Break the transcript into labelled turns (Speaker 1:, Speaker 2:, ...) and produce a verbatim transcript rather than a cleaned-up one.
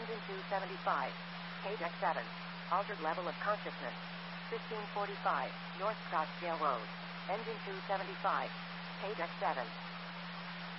Speaker 1: Engine two seventy-five. Page X seven. Altered level of consciousness. fifteen forty-five. North Scottsdale Road. Engine two seventy-five. Page X seven.